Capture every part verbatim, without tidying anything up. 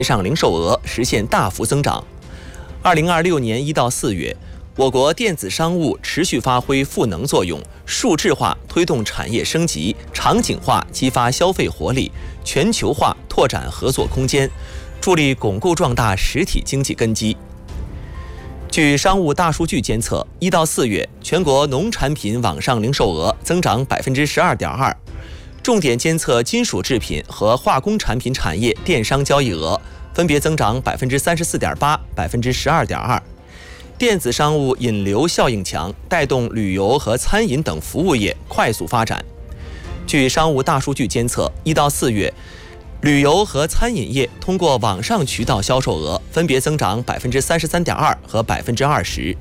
上零售额实现大幅增长。二零二六年一到四月，我国电子商务持续发挥赋能作用，数字化推动产业升级，场景化激发消费活力，全球化拓展合作空间，助力巩固壮大实体经济根基。据商务大数据监测，一到四月，全国农产品网上零售额增长百分之十二点二，重点监测金属制品和化工产品产业电商交易额分别增长百分之三十四点八、百分之十二点二。电子商务引流效应强，带动旅游和餐饮等服务业快速发展。据商务大数据监测，一到四月，旅游和餐饮业通过网上渠道销售额分别增长百分之三十三点二和百分之二十。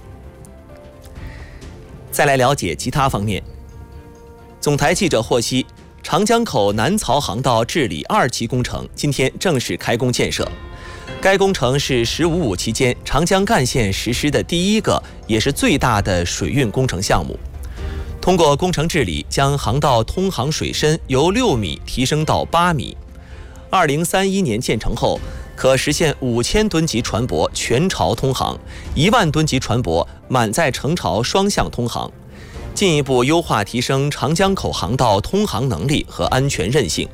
再来了解其他方面。总台记者获悉，长江口南槽航道治理二期工程今天正式开工建设。该工程是“十五五”期间长江干线实施的第一个，也是最大的水运工程项目。通过工程治理，将航道通航水深由六米提升到八米。二零三一年建成后，可实现五千吨级船舶全潮通航，一万吨级船舶满载成潮双向通航，进一步优化提升长江口航道通航能力和安全韧性。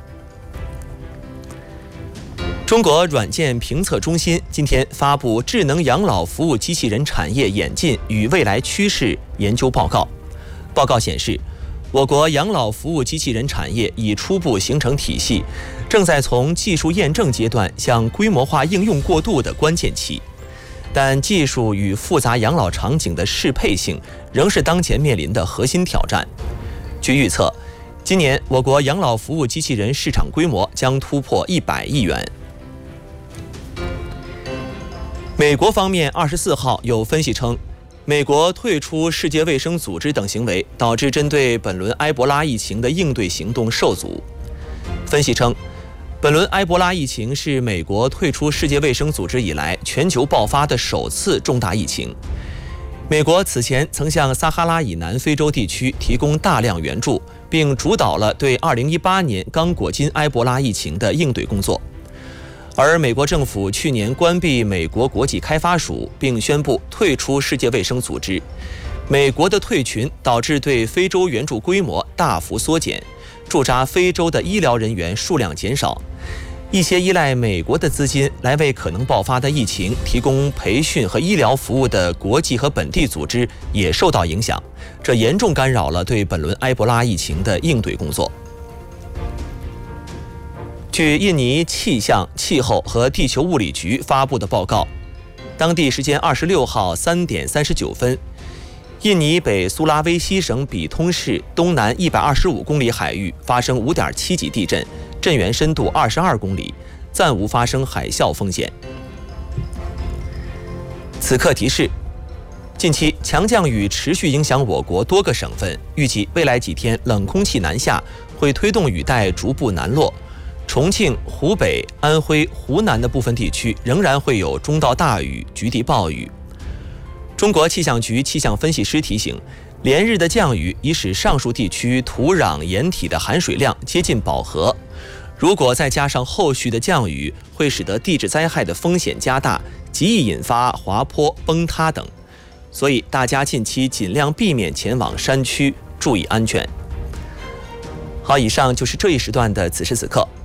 中国软件评测中心今天发布《智能养老服务机器人产业演进与未来趋势》研究报告。报告显示，我国养老服务机器人产业已初步形成体系，正在从技术验证阶段向规模化应用过渡的关键期。但技术与复杂养老场景的适配性仍是当前面临的核心挑战。据预测，今年我国养老服务机器人市场规模将突破一百亿元。美国方面二十四号有分析称，美国退出世界卫生组织等行为导致针对本轮埃博拉疫情的应对行动受阻。分析称，本轮埃博拉疫情是美国退出世界卫生组织以来全球爆发的首次重大疫情。美国此前曾向撒哈拉以南非洲地区提供大量援助，并主导了对二零一八年刚果金埃博拉疫情的应对工作。而美国政府去年关闭美国国际开发署，并宣布退出世界卫生组织。美国的退群导致对非洲援助规模大幅缩减，驻扎非洲的医疗人员数量减少。一些依赖美国的资金来为可能爆发的疫情提供培训和医疗服务的国际和本地组织也受到影响，这严重干扰了对本轮埃博拉疫情的应对工作。据印尼气象、气候和地球物理局发布的报告，当地时间二十六号三点三十九分，印尼北苏拉威西省比通市东南一百二十五公里海域发生五点七级地震，震源深度二十二公里，暂无发生海啸风险。此刻提示：近期强降雨持续影响我国多个省份，预计未来几天冷空气南下，会推动雨带逐步南落。重庆、湖北、安徽、湖南的部分地区仍然会有中到大雨、局地暴雨。中国气象局气象分析师提醒，连日的降雨已使上述地区土壤盐体的含水量接近饱和，如果再加上后续的降雨，会使得地质灾害的风险加大，极易引发滑坡、崩塌等。所以大家近期尽量避免前往山区，注意安全。好，以上就是这一时段的此时此刻。